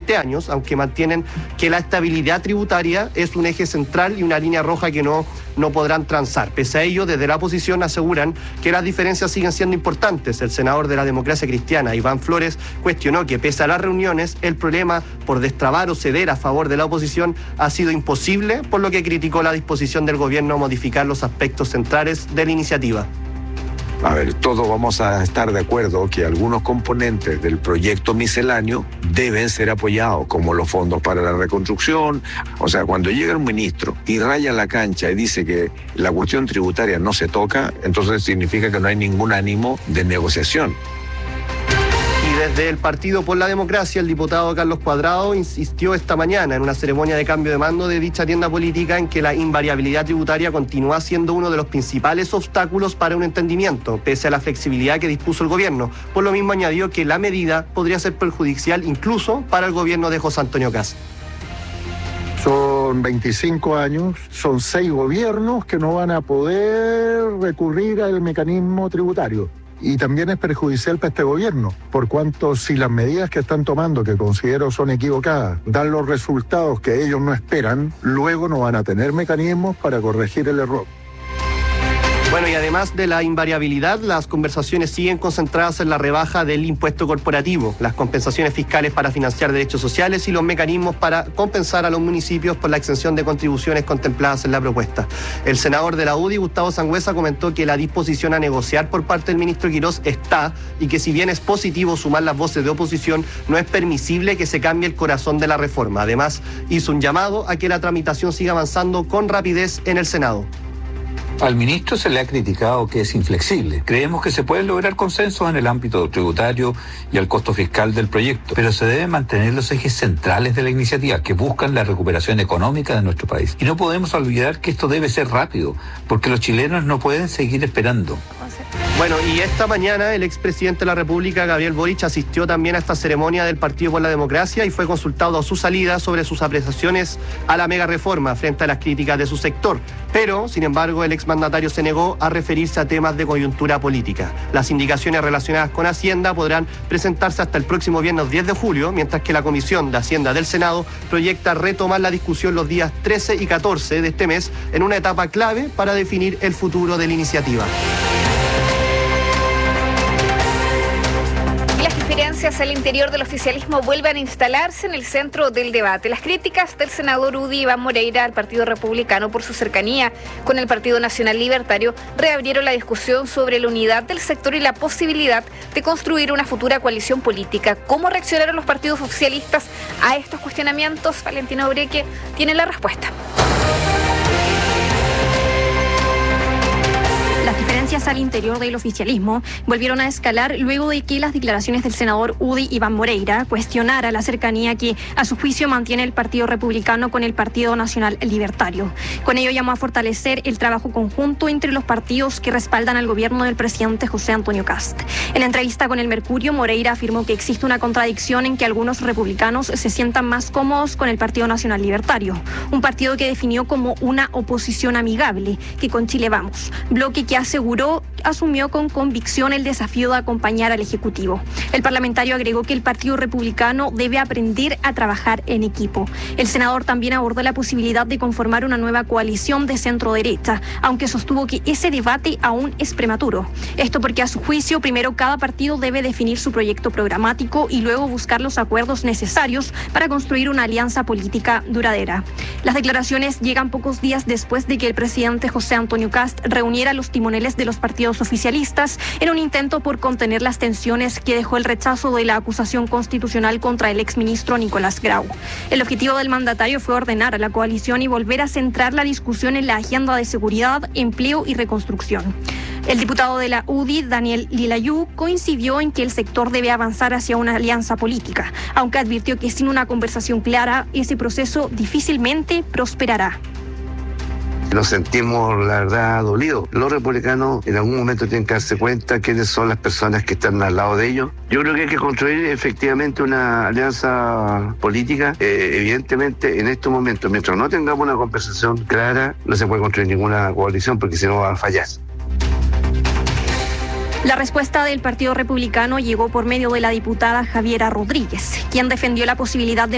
20 años, aunque mantienen que la estabilidad tributaria es un eje central y una línea roja que no podrán transar. Pese a ello, desde la oposición aseguran que las diferencias siguen siendo importantes. El senador de la Democracia Cristiana, Iván Flores, cuestionó que pese a las reuniones, el problema por destrabar o ceder a favor de la oposición ha sido imposible, por lo que criticó la disposición del gobierno a modificar los aspectos centrales de la iniciativa. A ver, todos vamos a estar de acuerdo que algunos componentes del proyecto misceláneo deben ser apoyados, como los fondos para la reconstrucción. O sea, cuando llega un ministro y raya la cancha y dice que la cuestión tributaria no se toca, entonces significa que no hay ningún ánimo de negociación. Desde el Partido por la Democracia, el diputado Carlos Cuadrado insistió esta mañana en una ceremonia de cambio de mando de dicha tienda política en que la invariabilidad tributaria continúa siendo uno de los principales obstáculos para un entendimiento, pese a la flexibilidad que dispuso el gobierno. Por lo mismo añadió que la medida podría ser perjudicial incluso para el gobierno de José Antonio Kast. Son 25 años, son 6 gobiernos que no van a poder recurrir al mecanismo tributario. Y también es perjudicial para este gobierno, por cuanto si las medidas que están tomando, que considero son equivocadas, dan los resultados que ellos no esperan, luego no van a tener mecanismos para corregir el error. Bueno, y además de la invariabilidad, las conversaciones siguen concentradas en la rebaja del impuesto corporativo, las compensaciones fiscales para financiar derechos sociales y los mecanismos para compensar a los municipios por la exención de contribuciones contempladas en la propuesta. El senador de la UDI, Gustavo Sangüesa, comentó que la disposición a negociar por parte del ministro Quirós está y que si bien es positivo sumar las voces de oposición, no es permisible que se cambie el corazón de la reforma. Además, hizo un llamado a que la tramitación siga avanzando con rapidez en el Senado. Al ministro se le ha criticado que es inflexible. Creemos que se pueden lograr consensos en el ámbito tributario y al costo fiscal del proyecto, pero se deben mantener los ejes centrales de la iniciativa que buscan la recuperación económica de nuestro país. Y no podemos olvidar que esto debe ser rápido, porque los chilenos no pueden seguir esperando. Bueno, y esta mañana el expresidente de la República, Gabriel Boric, asistió también a esta ceremonia del Partido por la Democracia y fue consultado a su salida sobre sus apreciaciones a la mega reforma frente a las críticas de su sector. Pero, sin embargo, el exmandatario se negó a referirse a temas de coyuntura política. Las indicaciones relacionadas con Hacienda podrán presentarse hasta el próximo viernes 10 de julio, mientras que la Comisión de Hacienda del Senado proyecta retomar la discusión los días 13 y 14 de este mes en una etapa clave para definir el futuro de la iniciativa. Diferencias al interior del oficialismo vuelven a instalarse en el centro del debate. Las críticas del senador UDI Iván Moreira al Partido Republicano por su cercanía con el Partido Nacional Libertario reabrieron la discusión sobre la unidad del sector y la posibilidad de construir una futura coalición política. ¿Cómo reaccionaron los partidos oficialistas a estos cuestionamientos? Valentina Obreque tiene la respuesta. Las diferencias al interior del oficialismo volvieron a escalar luego de que las declaraciones del senador UDI Iván Moreira cuestionara la cercanía que a su juicio mantiene el Partido Republicano con el Partido Nacional Libertario. Con ello llamó a fortalecer el trabajo conjunto entre los partidos que respaldan al gobierno del presidente José Antonio Kast. En entrevista con El Mercurio, Moreira afirmó que existe una contradicción en que algunos republicanos se sientan más cómodos con el Partido Nacional Libertario, un partido que definió como una oposición amigable, que con Chile Vamos, bloque que asumió con convicción el desafío de acompañar al Ejecutivo. El parlamentario agregó que el Partido Republicano debe aprender a trabajar en equipo. El senador también abordó la posibilidad de conformar una nueva coalición de centro-derecha, aunque sostuvo que ese debate aún es prematuro. Esto porque a su juicio, primero cada partido debe definir su proyecto programático y luego buscar los acuerdos necesarios para construir una alianza política duradera. Las declaraciones llegan pocos días después de que el presidente José Antonio Kast reuniera a los timoneles de los partidos oficialistas en un intento por contener las tensiones que dejó el rechazo de la acusación constitucional contra el exministro Nicolás Grau. El objetivo del mandatario fue ordenar a la coalición y volver a centrar la discusión en la agenda de seguridad, empleo y reconstrucción. El diputado de la UDI, Daniel Lilayú, coincidió en que el sector debe avanzar hacia una alianza política, aunque advirtió que sin una conversación clara, ese proceso difícilmente prosperará. Nos sentimos, la verdad, dolidos. Los republicanos en algún momento tienen que darse cuenta quiénes son las personas que están al lado de ellos. Yo creo que hay que construir efectivamente una alianza política. Evidentemente, en estos momentos, mientras no tengamos una conversación clara, no se puede construir ninguna coalición porque si no va a fallar. La respuesta del Partido Republicano llegó por medio de la diputada Javiera Rodríguez, quien defendió la posibilidad de